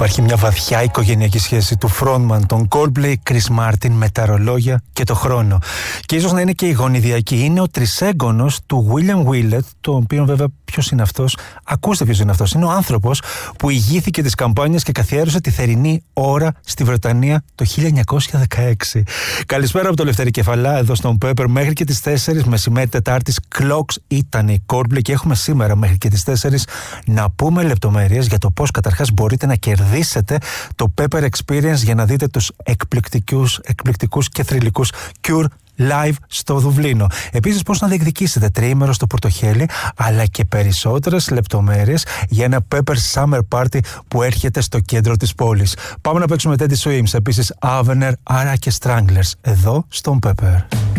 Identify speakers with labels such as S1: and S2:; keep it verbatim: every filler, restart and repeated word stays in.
S1: Υπάρχει μια βαθιά οικογενειακή σχέση του frontman των Coldplay, Chris Martin, με τα ρολόγια και το χρόνο. Και ίσως να είναι και η γονιδιακή. Είναι ο τρισέγγονος του William Willett, το οποίο βέβαια ποιος είναι αυτός? Ακούστε ποιος είναι αυτός. Είναι ο άνθρωπος που ηγήθηκε της καμπάνιας και καθιέρωσε τη θερινή ώρα στη Βρετανία το χίλια εννιακόσια δεκαέξι. Καλησπέρα από το Λευτέρη Κεφαλά, εδώ στον Pepper. Μέχρι και τις τέσσερις μεσημέρι Τετάρτης Clocks ήταν η Coldplay και έχουμε σήμερα μέχρι και τις τέσσερις να πούμε λεπτομέρειες για το πώς καταρχάς μπορείτε να κερδίσετε το Pepper Experience για να δείτε τους εκπληκτικούς, εκπληκτικούς και θρυλικούς Cure live στο Δουβλίνο. Επίσης, πώς να διεκδικήσετε τριήμερο στο πορτοχέλι, αλλά και περισσότερες λεπτομέρειες για ένα Pepper Summer Party που έρχεται στο κέντρο της πόλης. Πάμε να παίξουμε Teddy Swims, επίσης Avener, άρα και Stranglers, εδώ στον Pepper.